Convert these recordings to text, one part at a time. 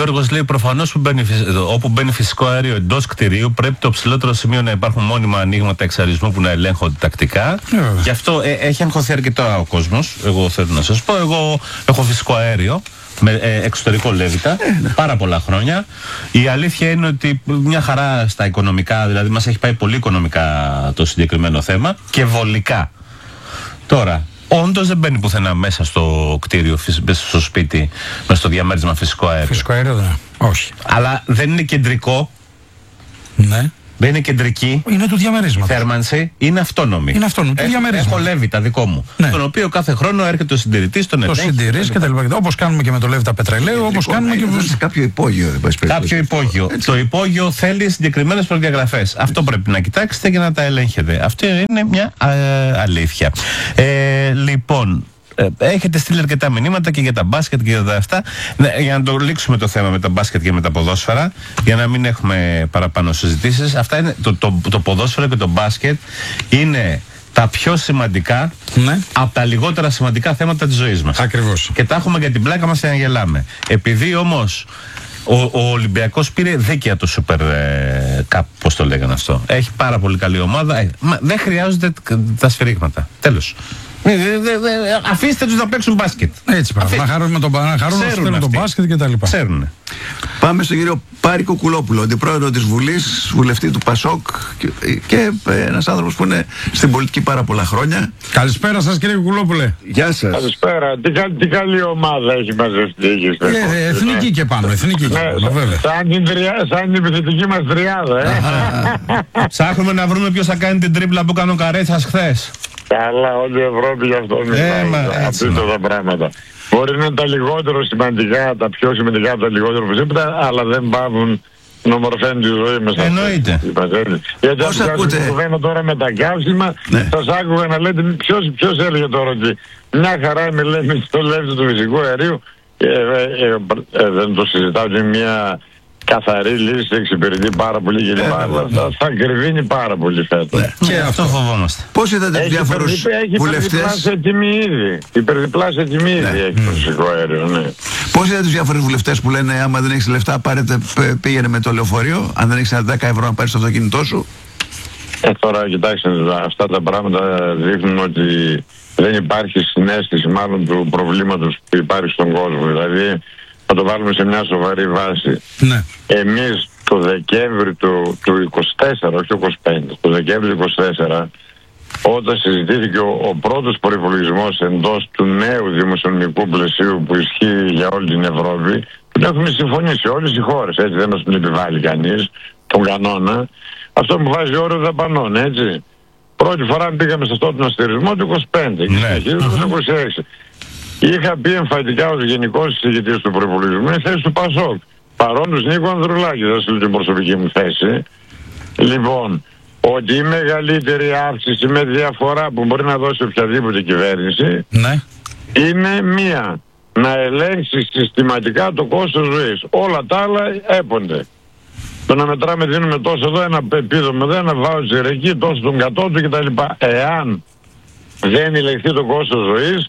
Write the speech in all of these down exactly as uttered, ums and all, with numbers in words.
Γιώργος λέει προφανώς όπου μπαίνει φυσικό αέριο εντός κτηρίου πρέπει το ψηλότερο σημείο να υπάρχουν μόνιμα ανοίγματα εξαρισμού που να ελέγχονται τακτικά. Yeah. Γι' αυτό ε, έχει αγχωθεί αρκετά ο κόσμος. Εγώ θέλω να σας πω, εγώ έχω φυσικό αέριο με ε, εξωτερικό Λέβητα yeah. πάρα πολλά χρόνια. Η αλήθεια είναι ότι μια χαρά στα οικονομικά, δηλαδή μας έχει πάει πολύ οικονομικά το συγκεκριμένο θέμα και βολικά. Τώρα, όντως δεν μπαίνει πουθενά μέσα στο κτίριο, μέσα στο σπίτι, μέσα στο διαμέρισμα φυσικό αέριο. Φυσικό αέριο δεν, όχι. Αλλά δεν είναι κεντρικό. Ναι. Δεν είναι κεντρική. Είναι του διαμερίσματος. Θέρμανση είναι αυτόνομη. Είναι αυτόνομη. Του διαμερίσματος. Έχω Λέβητα δικό μου. Ναι. Τον οποίο κάθε χρόνο έρχεται ο συντηρητής, τον ελέγχει. Το συντηρείς και τα λοιπά. Όπως κάνουμε και με το Λέβητα πετρελαίου, όπως κάνουμε και με κάποιο υπόγειο. Κάποιο υπόγειο. Το υπόγειο θέλει συγκεκριμένες προδιαγραφές. Αυτό πρέπει να κοιτάξετε και να τα ελέγχετε. Αυτό είναι μια ε, αλήθεια. Ε, λοιπόν. Έχετε στείλει αρκετά μηνύματα και για τα μπάσκετ και για τα αυτά. Για να το λήξουμε το θέμα με τα μπάσκετ και με τα ποδόσφαιρα, για να μην έχουμε παραπάνω συζητήσεις. Αυτά είναι το, το, το ποδόσφαιρο και το μπάσκετ είναι τα πιο σημαντικά, ναι, από τα λιγότερα σημαντικά θέματα της ζωής μας. Ακριβώς. Και τα έχουμε για την πλάκα μας για να γελάμε. Επειδή όμως ο, ο Ολυμπιακός πήρε δίκαια το Super Cup, πώς το λέγανε αυτό. Έχει πάρα πολύ καλή ομάδα. Ε, μα, δεν χρειάζονται τα σφυρίγματα. Τέλος. Αφήστε τους να παίξουν μπάσκετ. Έτσι πράγμα. Να χαρούν με τον, να τον μπάσκετ και τα λοιπά. Ξέρουνε. Πάμε στον κύριο Πάρη Κουκουλόπουλο, αντιπρόεδρο της Βουλής, βουλευτή του Πασόκ και, και ένας άνθρωπος που είναι στην πολιτική πάρα πολλά χρόνια. Καλησπέρα σας κύριε Κουκουλόπουλε. Γεια σας. Καλησπέρα. Τι, κα, τι καλή ομάδα έχει μαζευτεί. Ε, εθνική ναι. και πάνω, εθνική και πάνω, ναι, βέβαια. Σαν την, τριά, σαν την επιθετική μας τριάδα. Ε. Ψάχνουμε να βρούμε ποιος θα κάνει την τρίπλα που κάνει ο Καρέτσας χθες. Καλά, όλη η Ευρώπη γι' αυτό μιλάει. Απίστευτα τα πράγματα. Μπορεί να είναι τα λιγότερο σημαντικά, τα πιο σημαντικά από τα λιγότερο που αλλά δεν πάβουν να ομορφαίνουν τη ζωή μας. Εννοείται. Γιατί αν ακούτε κουβέντα τώρα με τα καύσιμα, ναι, σας άκουγα να λέτε ποιος, ποιος έλεγε τώρα ότι μια χαρά με λέμε στο λεύση του φυσικού αερίου και ε, ε, ε, ε, δεν το συζητάω και μια καθαρή λύση, εξυπηρετεί πάρα πολύ και λοιπά. Θα, θα κρυβίνει πάρα πολύ φέτος. Ναι. Και αυτό φοβόμαστε. Πώς είδατε διάφορους βουλευτές. Έχει υπερδιπλάσια τιμή ήδη. Υπερδιπλάσια τιμή ήδη έχει το φυσικό αέριο. Ναι. Πώς είδατε τους διάφορους βουλευτές που λένε άμα δεν έχεις λεφτά πάρετε, πήγαινε με το λεωφορείο, αν δεν έχεις δέκα ευρώ να πάρεις το αυτοκίνητό σου. Ε, τώρα κοιτάξτε, αυτά τα πράγματα δείχνουν ότι δεν υπάρχει συναίσθηση μάλλον του προβλήματος που υπάρχει στον κόσμο. Δηλαδή θα το βάλουμε σε μια σοβαρή βάση. Ναι. Εμείς το Δεκέμβρη του, του είκοσι τέσσερα, όχι το είκοσι πέντε, το Δεκέμβρη του είκοσι τέσσερα, όταν συζητήθηκε ο, ο πρώτος προϋπολογισμός εντός του νέου δημοσιονομικού πλαισίου που ισχύει για όλη την Ευρώπη, που έχουμε συμφωνήσει όλες οι χώρες, έτσι δεν μας τον επιβάλλει κανείς τον κανόνα, αυτό που βάζει όριο δαπανών, έτσι. Πρώτη φορά πήγαμε σε αυτό τον αστερισμό του είκοσι πέντε και συνεχίζουμε το είκοσι έξι. Είχα πει εμφαντικά ως γενικός εισηγητής του προϋπολογισμού η θέση του Πασόκ. Παρόντος Νίκο Ανδρουλάκη, δεν σου την προσωπική μου θέση. Λοιπόν, ότι η μεγαλύτερη αύξηση με διαφορά που μπορεί να δώσει οποιαδήποτε κυβέρνηση, ναι, είναι μία. Να ελέγξει συστηματικά το κόστος ζωής. Όλα τα άλλα έπονται. Το να μετράμε, δίνουμε τόσο εδώ, ένα επίδομα εδώ, ένα βάουτσερ εκεί, τόσο τον κατώτου κτλ. Εάν δεν ελεγχθεί το κόστος ζωής,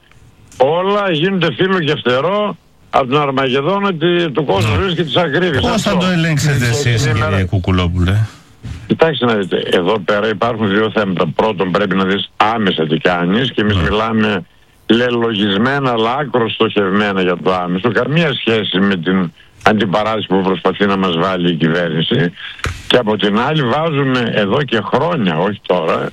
όλα γίνονται φύλλο και φτερό από τον Αρμαγεδόνα του κόσμου ζωής και της ακρίβειας. Πώς θα το ελέγξετε εσείς, κύριε Κουκουλόπουλε? Κοιτάξτε να δείτε, εδώ πέρα υπάρχουν δύο θέματα. Πρώτον, πρέπει να δεις άμεσα τι κάνεις και εμείς mm. μιλάμε λελογισμένα αλλά άκρως στοχευμένα για το άμεσο. Καμία σχέση με την αντιπαράθεση που προσπαθεί να μας βάλει η κυβέρνηση. Και από την άλλη βάζουμε εδώ και χρόνια, όχι τώρα,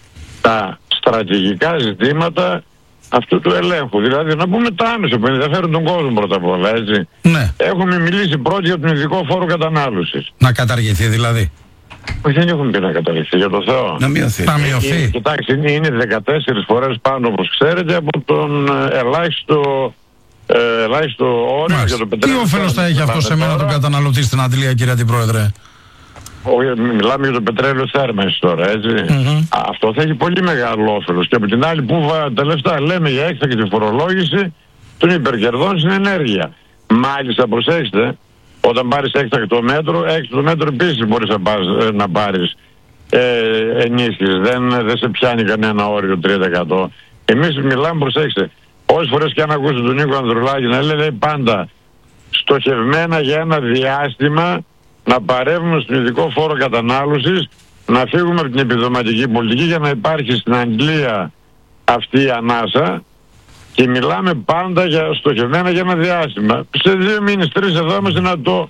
τα στρατηγικά ζητήματα αυτού του ελέγχου. Δηλαδή να πούμε τα άμεσα που ενδιαφέρουν τον κόσμο πρώτα απ' όλα, έτσι. Ναι. Έχουμε μιλήσει πρώτοι για τον ειδικό φόρο κατανάλωσης. Να καταργηθεί δηλαδή. Όχι, δεν έχουμε πει να καταργηθεί, για το Θεό. Να μειωθεί. Να μειωθεί. Ε, κοιτάξτε, είναι, είναι δεκατέσσερις φορές πάνω, όπως ξέρετε, από τον ελάχιστο, ε, ελάχιστο όριο για το πετρέλαιο. Τι όφελος θα έχει αυτό σε μένα τον καταναλωτή στην Αντλία, κύριε Αντιπρόεδρε? Όχι, μιλάμε για το πετρέλαιο θέρμανσης τώρα, έτσι. Mm-hmm. Αυτό θα έχει πολύ μεγάλο όφελος. Και από την άλλη, που τα λεφτά λέμε για έκτακτη φορολόγηση των υπερκερδών στην ενέργεια. Μάλιστα, προσέξτε, όταν πάρεις έκτακτο μέτρο, έκτακτο μέτρο επίσης μπορείς να, πάρεις, να πάρεις ε, ενίσχυση. Δεν, δεν σε πιάνει κανένα όριο τρία τοις εκατό. Εμείς μιλάμε, προσέξτε, όσες φορές και αν ακούσετε τον Νίκο Ανδρουλάκη να λέει, λέει πάντα στοχευμένα για ένα διάστημα να παρεύουμε στον ειδικό φόρο κατανάλωσης, να φύγουμε από την επιδοματική πολιτική για να υπάρχει στην Αγγλία αυτή η ανάσα, και μιλάμε πάντα για στοχευμένα για ένα διάστημα. Σε δύο μήνες, τρεις εδώ είμαστε να το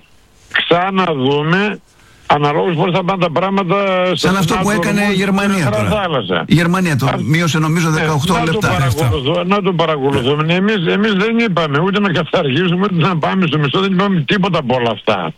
ξαναδούμε, αναλόγως πώς θα πάνε τα πράγματα. Σαν αυτό που έκανε η Γερμανία τώρα. Η Γερμανία το μείωσε νομίζω δεκαοκτώ ε, λεπτά. Να το παρακολουθούμε. Να το παρακολουθούμε. Εμείς, εμείς δεν είπαμε ούτε να καθαργήσουμε, ούτε να πάμε στο μισθό, δεν είπαμε τίποτα από όλα αυτά.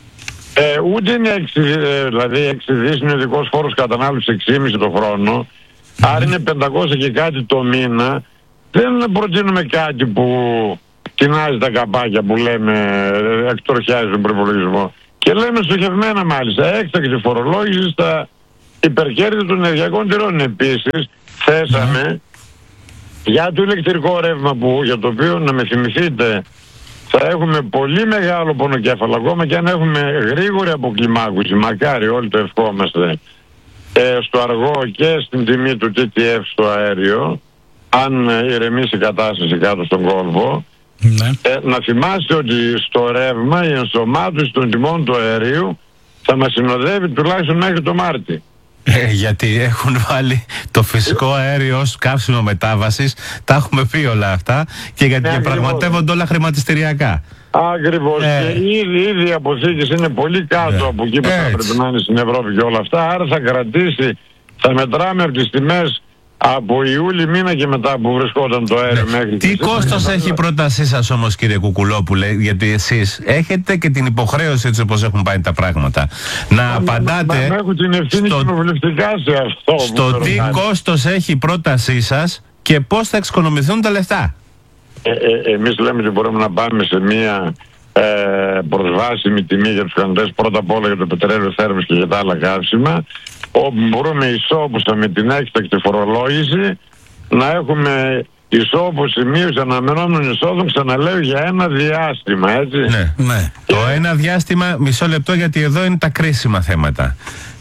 Ε, ούτε είναι έξι, δηλαδή έξι δις είναι ο ειδικός φόρος κατανάλωσης έξι κόμμα πέντε το χρόνο, mm. άρα είναι πεντακόσια και κάτι το μήνα. Δεν προτείνουμε κάτι που τεινάζει τα καπάκια που λέμε, εκτροχιάζει τον προπολογισμό. Και λέμε στοχευμένα μάλιστα, έκτακτη φορολόγηση στα υπερκέρδη των ενεργειακών τηρών. Επίσης θέσαμε mm. για το ηλεκτρικό ρεύμα, που, για το οποίο να με θυμηθείτε θα έχουμε πολύ μεγάλο πονοκέφαλο, ακόμα και αν έχουμε γρήγορη αποκλιμάκωση, μακάρι όλοι το ευχόμαστε, ε, στο αργό και στην τιμή του τι τι εφ στο αέριο, αν ηρεμήσει η κατάσταση κάτω στον κόλπο. Ναι. Ε, να θυμάστε ότι στο ρεύμα η ενσωμάτωση των τιμών του αερίου θα μας συνοδεύει τουλάχιστον μέχρι το Μάρτι. Ε, γιατί έχουν βάλει το φυσικό αέριο ως καύσιμο μετάβασης, τα έχουμε πει όλα αυτά, και γιατί ναι, πραγματεύονται όλα χρηματιστηριακά. Ακριβώς. Ε. Και ήδη, ήδη οι αποθήκες είναι πολύ κάτω ε. από εκεί που θα πρέπει να είναι στην Ευρώπη και όλα αυτά, άρα θα κρατήσει, θα μετράμε από τις τιμές από Ιούλη μήνα και μετά που βρισκόταν το αέριο ναι. μέχρι... Τι κόστος έχει η πρότασή σας όμως, κύριε Κουκουλόπουλε, γιατί εσείς έχετε και την υποχρέωση, έτσι όπως έχουν πάει τα πράγματα, να μα, απαντάτε μα, μα, έχω την ευθύνη στο, κοινοβουλευτικά σε αυτό στο τι κόστος έχει η πρότασή σας και πώς θα εξοικονομηθούν τα λεφτά. Ε, ε, εμείς λέμε ότι μπορούμε να πάμε σε μία ε, προσβάσιμη τιμή για τους καταναλωτές, πρώτα απ' όλα για το πετρέλαιο θέρμανσης και για τα άλλα καύσιμα, όπου μπορούμε ισόπουσα με την έκτακτη φορολόγηση να έχουμε ισόπουση μείωση αναμενόμενων εισόδων, ξαναλέω, για ένα διάστημα, έτσι. Ναι, ναι. Και... Το ένα διάστημα, μισό λεπτό, γιατί εδώ είναι τα κρίσιμα θέματα.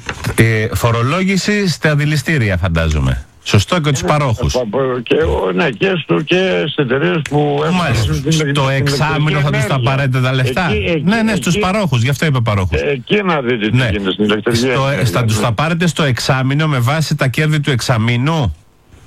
Ε, φορολόγηση στα αντιληστήρια, φαντάζομαι. Σωστό, και τους ε, παρόχους. Και, ναι, και, στο, και στις εταιρείες που έχουν... Στο εξάμηνο θα τους τα πάρετε τα λεφτά. Εκεί, εκεί, ναι, ναι, στους εκεί, παρόχους, γι' αυτό είπα παρόχους. Εκεί να δείτε τι ναι. γίνεται στην ηλεκτρική. Στο, ε, θα τους τα πάρετε στο εξάμηνο με βάση τα κέρδη του εξαμήνου.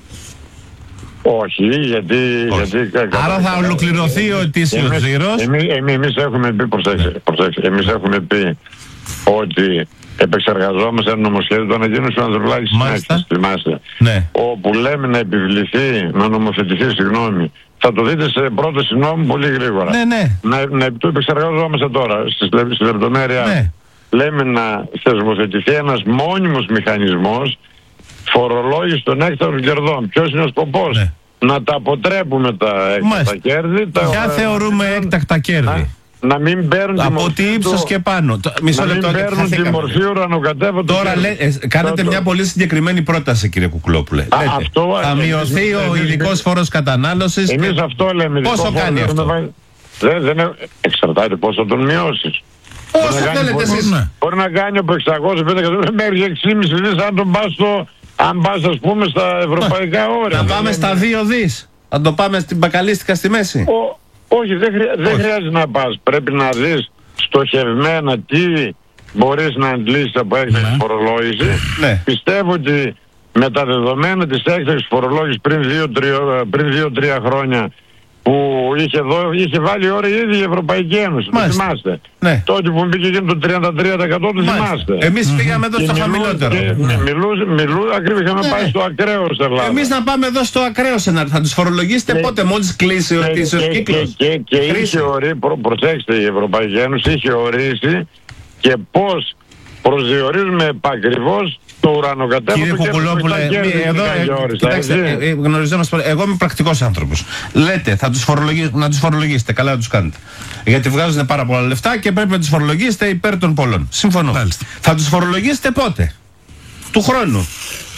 Όχι, γιατί... Όχι. γιατί άρα θα ολοκληρωθεί ο ετήσιος ζήρος. Εμείς, εμείς έχουμε πει, προσέξτε, προσέξτε, εμείς έχουμε πει ότι επεξεργαζόμαστε ένα νομοσχέδιο, το ανακοίνωσε ο Ανδρουλάκης συνέχεια, θυμάστε, ναι. όπου λέμε να επιβληθεί, να νομοθετηθεί, συγγνώμη, θα το δείτε σε πρόταση νόμου πολύ γρήγορα. Ναι, ναι. Να, να το επεξεργαζόμαστε τώρα, στη λεπτομέρεια. Ναι. Λέμε να θεσμοθετηθεί ένας μόνιμος μηχανισμός φορολόγηση των έκτακτων κερδών. Ποιος είναι ο σκοπός? Ναι. Να τα αποτρέπουμε τα έκτακτα κέρδη. Τα... Ποια θεωρούμε έκτακτα κέρδη? Να, να μην παίρνουν από τι ύψος και πάνω. Το, μισό να λεπτό, μην παίρνουν τη μορφή ουρανοκατέβατου. Τώρα λέ, ε, κάνετε μια πολύ συγκεκριμένη πρόταση, κύριε Κουκουλόπουλε. Α, λέτε, αυτό, θα μειωθεί ο ειδικός φόρος κατανάλωσης. Εμείς αυτό λέμε. Πόσο κάνει αυτό? Δεν, δεν, εξαρτάται πόσο τον μειώσεις. Όσο θέλετε εσείς. Ναι. Μπορεί να κάνει από εξακόσια πεντακόσια μέχρι έξι κόμμα πέντε δις αν τον πας στο... Αν πας, ας πούμε, στα ευρωπαϊκά όρια. Να πάμε στα δύο δις. Να το πάμε στην μπακαλίστικα στη μέση. Ο, όχι, δεν, χρεια, δεν χρειάζεται να πας. Πρέπει να δεις στοχευμένα τι μπορείς να αντλήσεις από έκτακτη ναι. φορολόγηση. Ναι. Πιστεύω ότι με τα δεδομένα της έκτακτης φορολόγησης πριν δύο τρία χρόνια που είχε, δω, είχε βάλει ώρα ήδη η Ευρωπαϊκή Ένωση. Το θυμάστε. Ναι. Τότε που μπήκε εκείνο το τριάντα τρία τοις εκατό το θυμάστε. Εμείς πήγαμε εδώ στο χαμηλότερο. Μιλούσε, μιλούσε, ακριβώς είχαμε ναι. πάει στο ακραίο στην Ελλάδα. Εμείς να πάμε εδώ στο ακραίο σενάριο. Θα τους φορολογήσετε ναι. πότε, μόλις κλείσει ο ετήσιος κύκλος? Και, και, και είχε ορίσει, προ, προσέξτε, η Ευρωπαϊκή Ένωση είχε ορίσει και πώς προσδιορίζουμε επακριβώς το ουρανοκατέβατο. Κύριε Κουκουλόπουλε, εδώ κοιτάξτε, γνωριζόμαστε. Εγώ είμαι πρακτικός άνθρωπος. Λέτε, θα τους να τους φορολογήσετε, καλά να τους κάνετε. Γιατί βγάζουν πάρα πολλά λεφτά και πρέπει να τους φορολογήσετε υπέρ των πολλών. Συμφωνώ. Μάλιστα. Θα τους φορολογήσετε πότε? Του χρόνου.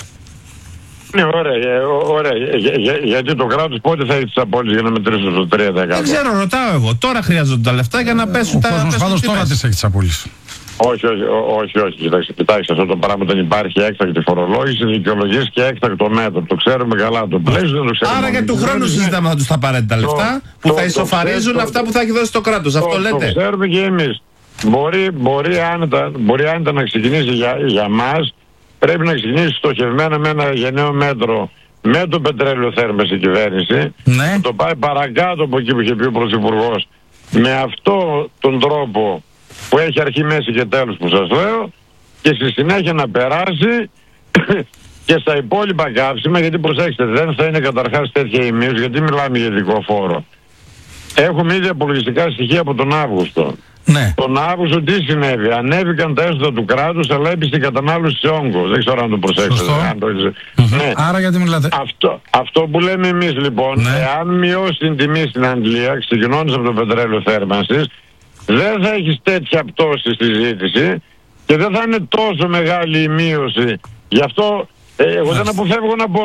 Ναι, ωραία, ωραία. Για, για, γιατί το κράτος πότε θα έχει τις απώλειες για να μετρήσουν στο τρία τοις εκατό? Δεν ξέρω, ρωτάω εγώ. Τώρα χρειάζονται τα λεφτά για να πέσουν ο τα. Ο κόσμος πάντως τώρα τις έχει τις απώλειες. Όχι, όχι, όχι, όχι. Κοιτάξτε, κοιτάξτε, αυτό το πράγμα δεν υπάρχει έκτακτη φορολόγηση, δικαιολογίες και έκτακτο μέτρο. Το ξέρουμε καλά. Το πλαίσιο δεν το ξέρουμε. Άρα για του χρόνου συζητάμε θα του τα απαραίτητα λεφτά που το, θα το, ισοφαρίζουν το, αυτά που θα έχει δώσει το κράτος. Αυτό το, λέτε. Το ξέρουμε και εμείς. Μπορεί, μπορεί, άνετα, μπορεί άνετα να ξεκινήσει για, για μας. Πρέπει να ξεκινήσει στοχευμένα με ένα γενναίο μέτρο με το πετρέλαιο θέρμανση η κυβέρνηση. Ναι. Το πάει παρακάτω από εκεί που είχε πει ο Πρωθυπουργός. Με αυτό τον τρόπο που έχει αρχή, μέση και τέλος που σας λέω, και στη συνέχεια να περάσει και στα υπόλοιπα καύσιμα, γιατί προσέξτε, δεν θα είναι καταρχάς τέτοια η μείωση, γιατί μιλάμε για ειδικό φόρο. Έχουμε ήδη απολογιστικά στοιχεία από τον Αύγουστο. Ναι. Τον Αύγουστο τι συνέβη? Ανέβηκαν τα έσοδα του κράτους, αλλά έπεισε η κατανάλωση σε όγκο. Δεν ξέρω αν το προσέξετε. Αν το... Mm-hmm. Ναι. Άρα γιατί μιλάτε? Αυτό, αυτό που λέμε εμείς λοιπόν, ναι. εάν μειώσει την τιμή στην Αγγλία, ξεκινώντας από το πετρέλαιο θέρμανσης, δεν θα έχεις τέτοια πτώση στη ζήτηση και δεν θα είναι τόσο μεγάλη η μείωση. Γι' αυτό ε, εγώ δεν αποφεύγω να πω